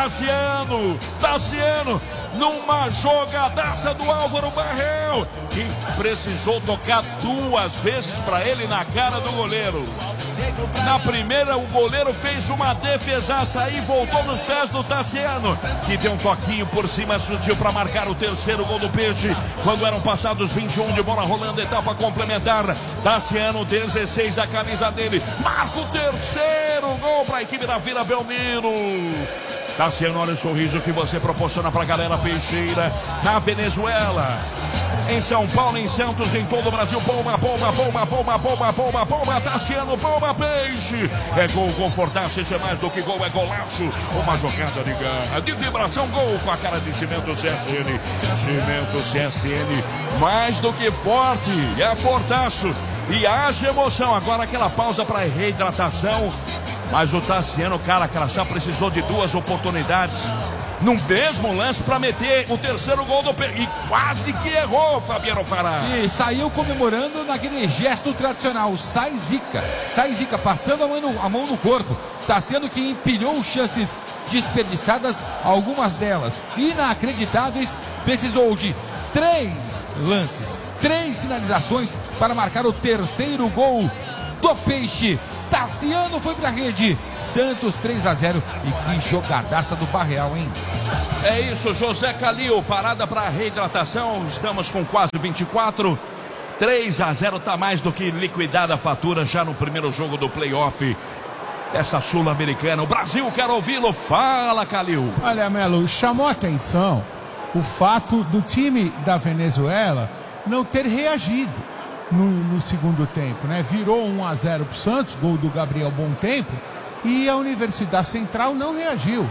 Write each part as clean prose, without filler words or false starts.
Tassiano, numa jogadaça do Álvaro Barrel, que precisou tocar 2 vezes para ele na cara do goleiro. Na primeira, o goleiro fez uma defesaça aí, voltou nos pés do Tassiano, que deu um toquinho por cima, sutil para marcar o 3º gol do Peixe, quando eram passados 21 de bola rolando, etapa complementar. Tassiano, 16, a camisa dele, marca o 3º gol para a equipe da Vila Belmiro. Tassiano, olha o sorriso que você proporciona para a galera peixeira na Venezuela, em São Paulo, em Santos, em todo o Brasil. Palma, Tassiano, palma, Peixe. É gol, confortável, isso é mais do que gol, é golaço. Uma jogada de garra, de vibração, gol com a cara de Cimento CSN. Cimento CSN, mais do que forte, é fortaço. E haja emoção. Agora aquela pausa para reidratação. Mas o Tassiano, cara, só precisou de 2 oportunidades no mesmo lance para meter o 3º gol do Peixe. E quase que errou, Fabiano Fará. E saiu comemorando naquele gesto tradicional. Sai zica, passando a mão no corpo. Tassiano, que empilhou chances desperdiçadas, algumas delas inacreditáveis. Precisou de 3 lances, 3 finalizações para marcar o 3º gol do Peixe. Tassiano foi pra rede. Santos 3-0. E que jogadaça do Barreal, hein? É isso, José Calil, parada para reidratação. Estamos com quase 24. 3-0, tá mais do que liquidada a fatura já no primeiro jogo do playoff. Essa Sul-Americana. O Brasil quer ouvi-lo. Fala, Calil. Olha, Melo, chamou a atenção o fato do time da Venezuela não ter reagido no segundo tempo, né? Virou 1-0 pro Santos, gol do Gabriel Bom Tempo, e a Universidade Central não reagiu.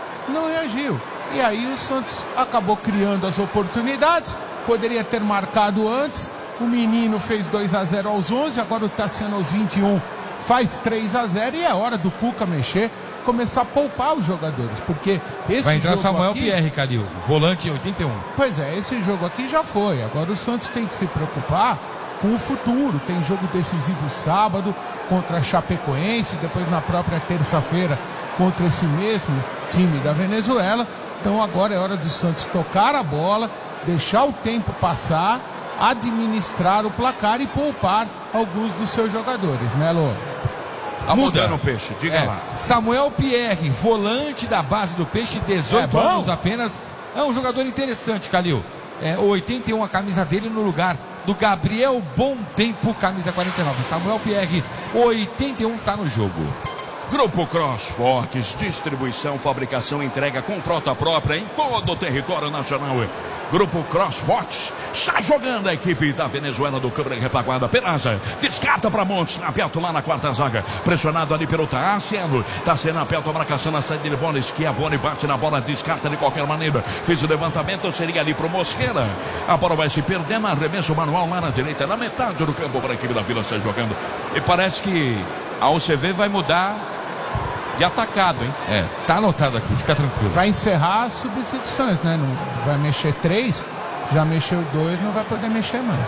E aí o Santos acabou criando as oportunidades, poderia ter marcado antes. O menino fez 2-0 aos 11, agora o Tassiano aos 21 faz 3-0, e é hora do Cuca mexer, começar a poupar os jogadores, porque esse vai entrar jogo Samuel aqui, Pierre, Calil, volante 81. Pois é, esse jogo aqui já foi. Agora o Santos tem que se preocupar com o futuro. Tem jogo decisivo sábado contra a Chapecoense, depois na própria terça-feira contra esse mesmo time da Venezuela. Então agora é hora do Santos tocar a bola, deixar o tempo passar, administrar o placar e poupar alguns dos seus jogadores, Melo. Tá mudando o Peixe, diga lá. Samuel Pierre, volante da base do Peixe, 18 anos apenas. É um jogador interessante, Calil. O 81, a camisa dele, no lugar do Gabriel Bom Tempo, camisa 49. Samuel Pierre, 81, tá no jogo. Grupo CrossFox, distribuição, fabricação, entrega com frota própria em todo o território nacional. Grupo CrossFox, está jogando a equipe da Venezuela do Câmara Repaguada. Peraza, descarta para Montes, aperto lá na quarta zaga, pressionado ali pelo Tassiano. Tassiano aperta a marcação na saída de bola, esquia, Boni bate na bola, descarta de qualquer maneira. Fez o levantamento, seria ali pro Mosqueira. A bola vai se perdendo, arremesso manual lá na direita, na metade do campo para a equipe da Vila está jogando. E parece que a UCV vai mudar de atacado, hein? Tá anotado aqui, fica tranquilo. Vai encerrar as substituições, né? Não vai mexer 3, já mexeu 2, não vai poder mexer mais.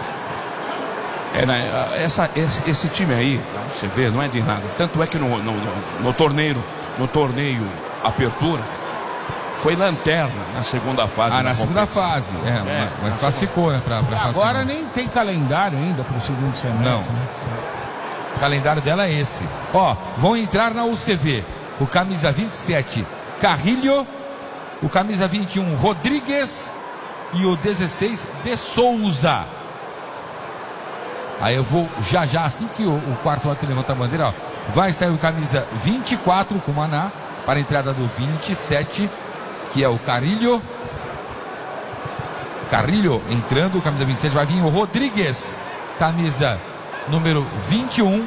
Esse time aí, você vê, não é de nada. Tanto é que no torneio Apertura, foi lanterna na segunda fase. Na segunda fase, mas classificou, né? Pra agora fase. Nem tem calendário ainda para o segundo semestre. Não. Né? O calendário dela é esse. Vão entrar na UCV o camisa 27, Carrilho, o camisa 21, Rodrigues, e o 16, De Souza. Aí eu vou já, assim que o quarto lote levanta a bandeira, vai sair o camisa 24 com o Maná, para a entrada do 27, que é o Carrilho. Carrilho entrando, camisa 27, vai vir o Rodrigues, camisa número 21,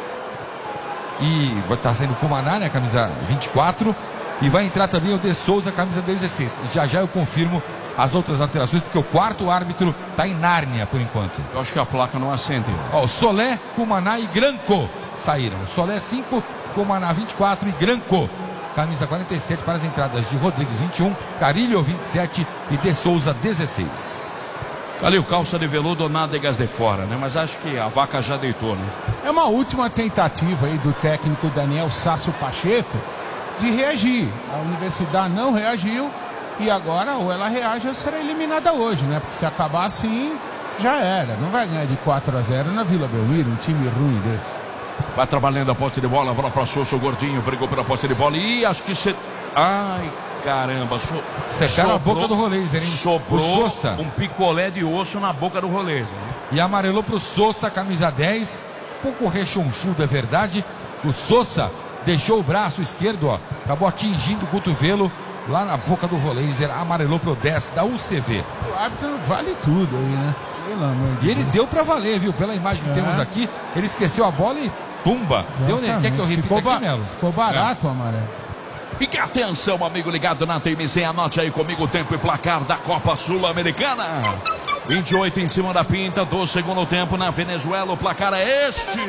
e vai estar saindo com o Maná, né, camisa 24, e vai entrar também o De Souza, camisa 16. Já eu confirmo as outras alterações, porque o quarto árbitro está em Nárnia por enquanto. Eu acho que a placa não acende. Solé, Cumaná e Granco saíram. Solé 5, Cumaná 24 e Granco, camisa 47, para as entradas de Rodrigues 21, Carilho 27 e De Souza 16. Calil, calça de veludo, nádegas de fora, né? Mas acho que a vaca já deitou, né? É uma última tentativa aí do técnico Daniel Sácio Pacheco de reagir. A Universidade não reagiu e agora ou ela reage ou será eliminada hoje, né? Porque se acabar assim, já era. Não vai ganhar de 4-0 na Vila Belmiro, um time ruim desse. Vai trabalhando a posse de bola para Sousa, o gordinho brigou pela posse de bola e acho que você... Ai, caramba, secaram a boca do Roleiser, hein? Sobrou o Sousa. Um picolé de osso na boca do Roleiser, hein? E amarelou pro Sousa, camisa 10, pouco rechonchudo, é verdade. O Sousa deixou o braço esquerdo, ó, acabou atingindo o cotovelo lá na boca do Roleiser, amarelou pro 10 da UCV. O árbitro vale tudo aí, né? Pelo amor de E ele Deus. deu pra valer, viu? Pela imagem que temos aqui, ele esqueceu a bola e tumba. Deu, quer que eu repita aqui, Melo? Ficou barato o amarelo. E que atenção, amigo ligado na TMC, anote aí comigo o tempo e placar da Copa Sul-Americana. 28 em cima da pinta do segundo tempo na Venezuela, o placar é este.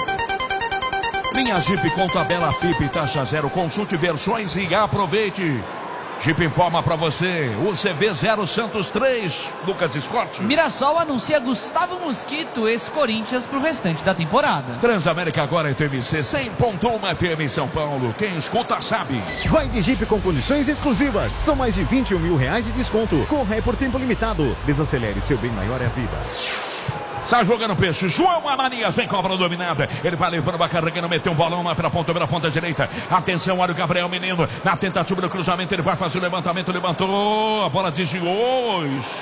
Linha Jeep com tabela FIP, taxa zero, consulte versões e aproveite. Jeep informa pra você, UCV 0 Santos 3, Lucas Scott. Mirassol anuncia Gustavo Mosquito, ex-Corinthians, pro restante da temporada. Transamérica agora é TMC 100.1 FM em São Paulo. Quem escuta sabe. Vai de Jeep com condições exclusivas. São mais de 21 mil reais de desconto. Corre por tempo limitado. Desacelere, seu bem maior é a vida. Está jogando peixe, João Ananias, vem cobra dominada, ele vai levando uma carregando, meteu um bolão lá pela ponta direita, atenção, olha o Gabriel Menino, na tentativa do cruzamento, ele vai fazer o levantamento, levantou, a bola desviou,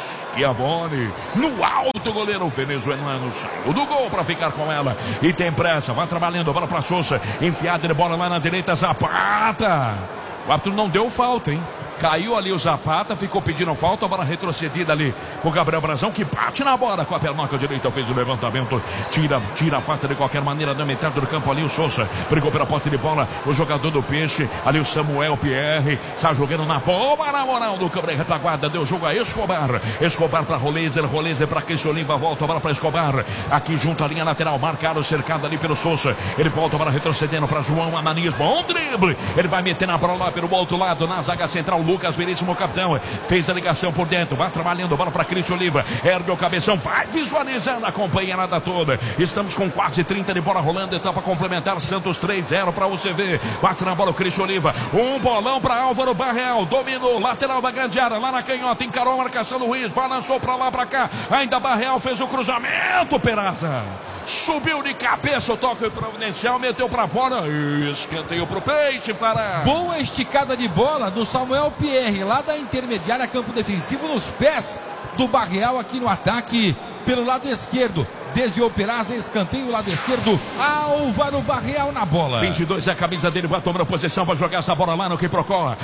Schiavone, no alto, o goleiro venezuelano saiu do gol para ficar com ela, e tem pressa, vai trabalhando, a bola para Sousa, enfiada de bola lá na direita, Zapata, o árbitro não deu falta, hein? Caiu ali o Zapata, ficou pedindo falta, a bola retrocedida ali o Gabriel Brazão, que bate na bola com a pernoca direita, fez o levantamento, tira a falta de qualquer maneira da metade do campo ali o Sousa, brigou pela posse de bola, o jogador do Peixe, ali o Samuel Pierre, está jogando na bola, na moral do câmera retaguarda, deu jogo a Escobar para Roleiser para Cristian Oliva, volta a bola para Escobar, aqui junto à linha lateral, marcado, cercado ali pelo Sousa, ele volta a bola retrocedendo para João Ananias, bom drible, ele vai meter na bola lá pelo outro lado, na zaga central, Lucas Veríssimo, capitão, fez a ligação por dentro, vai trabalhando, bola para Cristian Oliva, ergue o cabeção, vai visualizando, acompanha nada toda, estamos com quase 30 de bola rolando, etapa complementar, Santos 3-0 para o UCV, bate na bola o Cristian Oliva, um bolão para Álvaro Barreal, dominou, lateral da grande área, lá na canhota, encarou a marcação do Ruiz, balançou para lá, para cá, ainda Barreal fez o cruzamento, Peraza, subiu de cabeça o toque providencial, meteu para fora, escanteio pro Peixe, Fará. Boa esticada de bola do Samuel Pierre, lá da intermediária, campo defensivo, nos pés do Barreal aqui no ataque, pelo lado esquerdo. Desviou Peraza, escanteio, lado esquerdo, Álvaro Barreal na bola. 22 é a camisa dele, vai tomando posição, vai jogar essa bola lá no Quiprocó.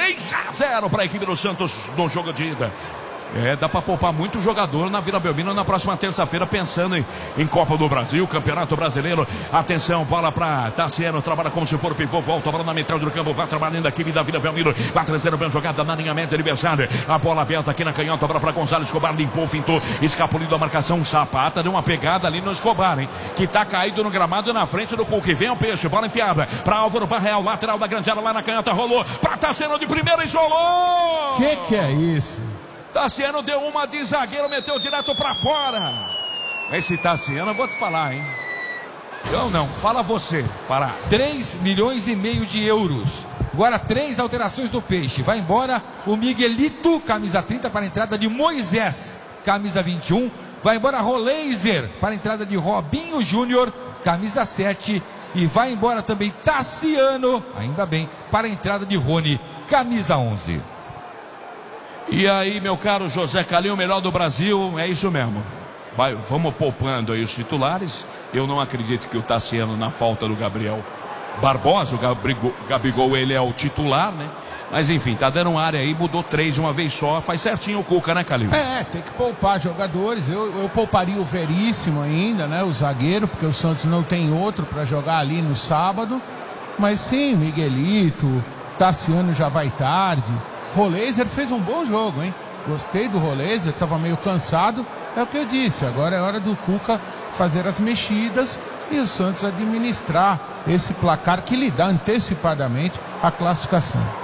3-0 para a equipe do Santos no jogo de ida. Dá para poupar muito jogador na Vila Belmiro na próxima terça-feira, pensando em Copa do Brasil, Campeonato Brasileiro. Atenção, bola para Tassiano, trabalha como se for pivô, volta a bola na metade do campo, vai trabalhando aqui da Vila Belmiro, vai trazendo bem jogada na alinhamento adversário. A bola aberta aqui na canhota, bola para Gonzalo Escobar, limpou, fintou, escapuliu da marcação, Zapata, deu uma pegada ali no Escobar, hein? Que tá caído no gramado na frente do Cook. Vem o Peixe, bola enfiada para Álvaro Barreal, lateral da grande área lá na canhota, rolou para Tassiano de primeira, isolou! Que é isso? Tassiano deu uma de zagueiro, meteu direto pra fora. Esse Tassiano, eu vou te falar, hein? Eu não, fala você, Pará. 3,5 milhões de euros. Agora 3 alterações do Peixe. Vai embora o Miguelito, camisa 30, para a entrada de Moisés, camisa 21. Vai embora Roleiser, para a entrada de Robinho Júnior, camisa 7. E vai embora também Tassiano, ainda bem, para a entrada de Rony, camisa 11. E aí, meu caro José Calil, o melhor do Brasil, é isso mesmo. Vamos poupando aí os titulares. Eu não acredito que o Tassiano, na falta do Gabriel Barbosa, o Gabigol, ele é o titular, né? Mas enfim, tá dando área aí, mudou 3 de uma vez só, faz certinho o Cuca, né, Calil? Tem que poupar jogadores. Eu pouparia o Veríssimo ainda, né? O zagueiro, porque o Santos não tem outro para jogar ali no sábado. Mas sim, Miguelito, Tassiano já vai tarde. Roleiser fez um bom jogo, hein? Gostei do Roleiser, estava meio cansado. É o que eu disse, agora é hora do Cuca fazer as mexidas e o Santos administrar esse placar que lhe dá antecipadamente a classificação.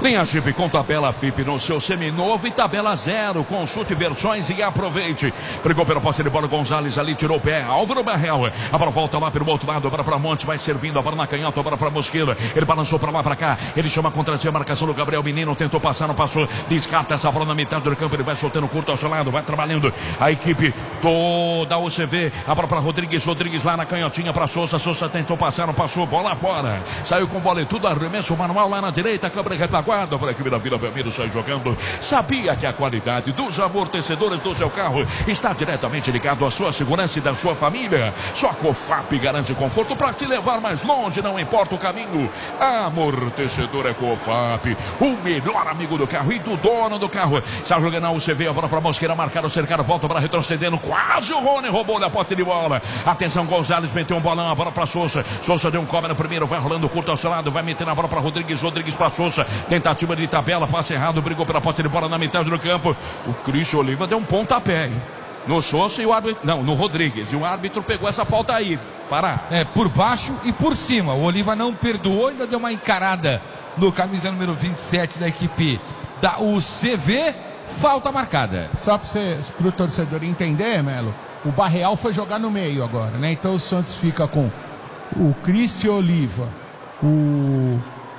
Linha Jeep com tabela FIP no seu seminovo e tabela zero. Consulte versões e aproveite. Brigou pela posse de bola, Gonzalez ali tirou o pé. Álvaro Barrel. A bola volta lá pelo outro lado, agora para Montes, vai servindo a bola na canhota, agora para Mosqueira. Ele balançou para lá, para cá. Ele chama contra si a marcação do Gabriel Menino. Tentou passar, não passou. Descarta essa bola na metade do campo. Ele vai soltando curto ao seu lado, vai trabalhando a equipe toda UCV. A bola para Rodrigues. Rodrigues lá na canhotinha para Souza. Souza tentou passar, não passou. Bola fora. Saiu com bola e tudo. Arremesso manual lá na direita. Câmara retaguarda para a equipe da Vila Belmiro, sai jogando. Sabia que a qualidade dos amortecedores do seu carro está diretamente ligado à sua segurança e da sua família. Só a COFAP garante conforto para te levar mais longe, não importa o caminho. Amortecedor é COFAP, o melhor amigo do carro e do dono do carro. Sai jogando a UCV, a bola para Mosqueira, marcar o cercado, volta para retrocedendo. Quase o Rony roubou-lhe a pote de bola. Atenção, Gonzalez meteu um bolão, a bola para Souza. Souza deu um cobre no primeiro, vai rolando curto ao seu lado, vai metendo a bola para Rodrigues. Rodrigues para Souza. Tentativa de tabela, passe errado, brigou pela posse de bola na metade do campo. O Cristian Oliva deu um pontapé, hein? No Souza e o árbitro, não, no Rodrigues. E o árbitro pegou essa falta aí, Fará. Por baixo e por cima. O Oliva não perdoou, ainda deu uma encarada no camisa número 27 da equipe da UCV. Falta marcada. Só para o torcedor entender, Melo, o Barreal foi jogar no meio agora, né? Então o Santos fica com o Cristian Oliva, o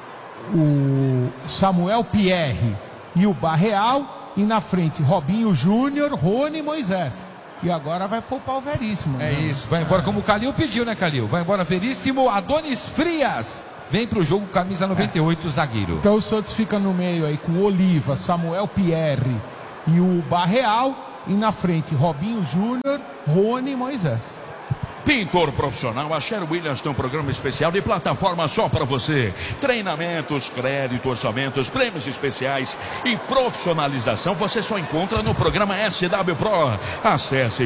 Samuel Pierre e o Barreal, e na frente Robinho Júnior, Rony e Moisés. E agora vai poupar o Veríssimo. É, né? Isso, vai embora como o Calil pediu, né, Calil? Vai embora Veríssimo. Adonis Frias vem pro jogo, camisa 98, zagueiro. Então o Santos fica no meio aí com Oliva, Samuel Pierre e o Barreal, e na frente Robinho Júnior, Rony e Moisés. Pintor profissional, a Sher Williams tem um programa especial de plataforma só para você. Treinamentos, crédito, orçamentos, prêmios especiais e profissionalização você só encontra no programa SW Pro. Acesse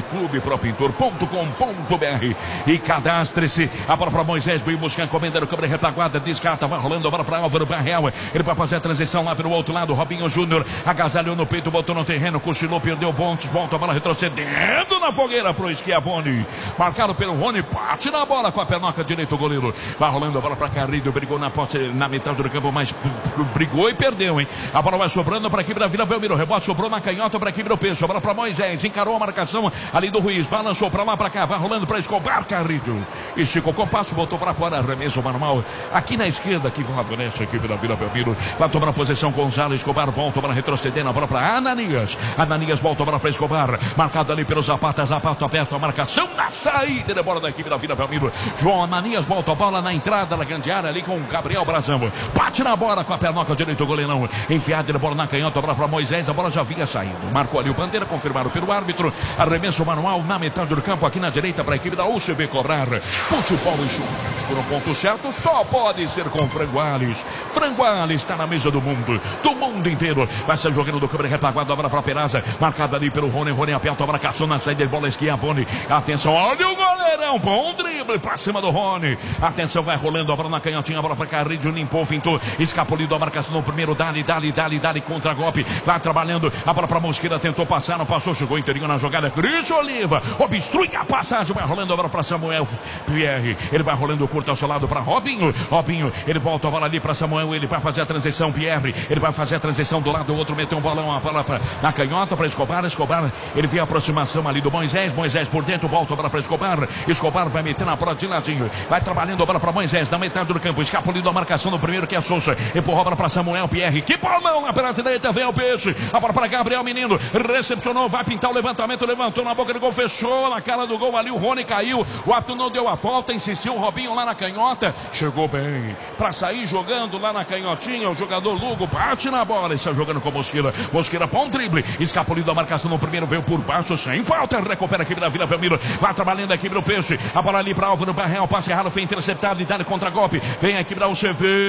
clubepropintor.com.br e cadastre-se. A bola para Moisés, bem buscar encomenda no câmera retaguarda, descarta, vai rolando a bola para Álvaro Barrel. Ele vai fazer a transição lá pelo outro lado. Robinho Júnior agasalhou no peito, botou no terreno, cochilou, perdeu pontos, volta a bola retrocedendo na fogueira pro Schiavone. Marcado pelo Rony, bate na bola com a pernoca direita, o goleiro. Vai rolando a bola para Carrilho, brigou na posse, na metade do campo, mas brigou e perdeu, hein? A bola vai sobrando para a equipe da Vila Belmiro. Rebote sobrou na canhota para a equipe do Peixe. A bola para Moisés, encarou a marcação ali do Ruiz, balançou para lá, para cá, vai rolando para Escobar. Carrilho esticou com o passo, botou para fora, arremesso manual aqui na esquerda, que favorece a equipe da Vila Belmiro. Vai tomar a posição Gonzalez, Escobar volta para retroceder na bola para Ananias. Ananias volta a bola para Escobar, marcado ali pelo Zapata. Zapata aperta a marcação na saída da bola da equipe da Vila Belmiro. João Ananias volta a bola na entrada da grande área ali com o Gabriel Brazão. Bate na bola com a pernoca direita, o goleirão. Enfiada a bola na canhota, a bola para Moisés. A bola já vinha saindo. Marcou ali o bandeira, confirmado pelo árbitro. Arremesso manual na metade do campo, aqui na direita para a equipe da UCB cobrar. Futebol e churrasco no ponto certo só pode ser com Frangoales. Frangoales está na mesa do mundo inteiro. Vai ser jogando do câmera retaguarda, a bola para Peraza. Marcada ali pelo Rony. Rony aperta a marcação na saída de bola, Schiavone. Atenção, olha o goleirão. Bom drible pra cima do Rony. Atenção, vai rolando a bola na canhotinha. A bola pra Carrilho, limpou, fintou. Escapulido a marcação no primeiro. Dali contra golpe. Vai trabalhando. A bola pra Mosqueira. Tentou passar, não passou. Chegou inteirinho na jogada. Cristian Oliva obstrui a passagem. Vai rolando a bola pra Samuel Pierre. Ele vai rolando curto ao seu lado pra Robinho. Ele volta a bola ali pra Samuel. Ele vai fazer a transição. Pierre. Ele vai fazer a transição do lado do outro. Meteu um bolão. A bola na canhota pra Escobar. Ele vê a aproximação ali do Moisés. Moisés por dentro. Volta a bola pra Escobar. Escobar vai meter na bola de ladinho. Vai trabalhando a bola para Moisés na metade do campo. Escapulindo a marcação do primeiro, que é a Souza. Empurrou a bola para Samuel Pierre. Que bolão na pela direita. Vem o Peixe. A bola para Gabriel Menino. Recepcionou. Vai pintar o levantamento. Levantou na boca do gol. Fechou na cara do gol ali. O Rony caiu. O árbitro não deu a falta. Insistiu o Robinho lá na canhota. Chegou bem para sair jogando lá na canhotinha. O jogador Lugo bate na bola. Está jogando com Mosqueira. Mosqueira para um drible. Escapulindo a marcação no primeiro. Veio por baixo. Sem falta. Recupera a equipe da Vila Belmiro. Vai trabalhando a equipe do Peixe. A bola ali para Álvaro Barrel, passe errado, foi interceptado e dá contra golpe. Vem a equipe da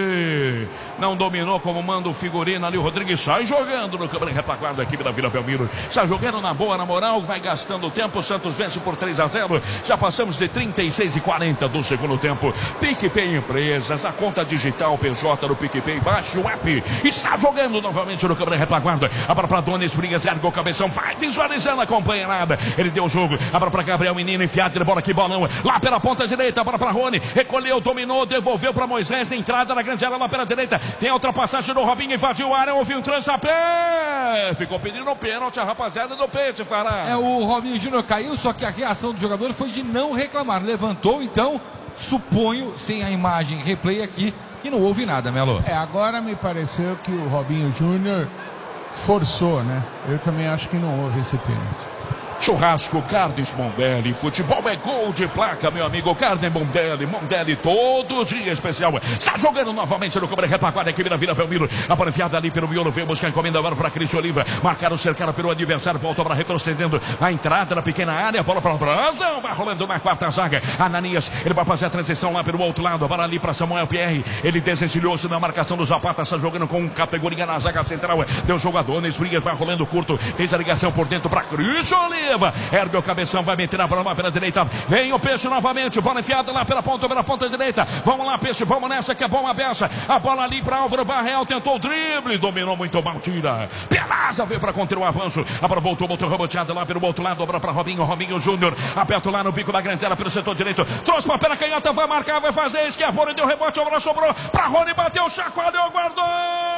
UCV. Não dominou como manda o figurino ali. O Rodrigues sai jogando no câmera retaguarda da equipe da Vila Belmiro. Está jogando na boa, na moral, vai gastando tempo. O Santos vence por 3-0. Já passamos de 36:40 do segundo tempo. PicPay Empresas, a conta digital PJ do PicPay. Baixe o app. Está jogando novamente no câmera retaguarda. A bola para Adonis Frias, ergue o cabeção, vai visualizando a companheirada. Ele deu o jogo. A bola para Gabriel Menino, enfiado de bola. que bolão. Lá pela ponta direita, bola para Rony. Recolheu, dominou, devolveu para Moisés. Na entrada na grande área lá pela direita. Tem a ultrapassagem do Robinho, invadiu a área, houve um trança-pé. Ficou pedindo pênalti a rapaziada do Peixe, Fará. O Robinho Júnior caiu, só que a reação do jogador foi de não reclamar. Levantou, então, suponho, sem a imagem replay aqui, que não houve nada, Melo. Agora me pareceu que o Robinho Júnior forçou, né? Eu também acho que não houve esse pênalti. Churrasco Carnes Mondelli, futebol é gol de placa, meu amigo. Carne Mondelli, todo dia especial. Está jogando novamente no cobre retaguarda, que vira Belmiro. A bola enfiada ali pelo miolo, veio buscar encomenda agora para Cristian Oliva. Marcaram, cercaram pelo adversário, voltou para retrocedendo a entrada na pequena área, bola para o Brasil, vai rolando na quarta zaga. Ananias, ele vai fazer a transição lá pelo outro lado, a bola ali para Samuel Pierre. Ele desencilhou-se na marcação do Zapata, está jogando com categoria na zaga central. Deu jogador, Nesfrias vai rolando curto, fez a ligação por dentro para Cristian Oliva. Herbel Cabeção vai meter a bola pela direita. Vem o Peixe novamente. Bola enfiada lá pela ponta direita. Vamos lá, Peixe. Vamos nessa que é bom a beça. A bola ali para Álvaro Barreal. Tentou o drible. Dominou muito mal. Tira. Pelaza veio para conter o avanço. A bola voltou reboteada lá pelo outro lado. A bola para Robinho Júnior. Aperto lá no bico da grande área pelo setor direito. Trouxe para pela canhota. Vai marcar. Vai fazer. Esquiavone deu rebote. A bola sobrou para Rony. Bateu. Chacoalhou. Guardou.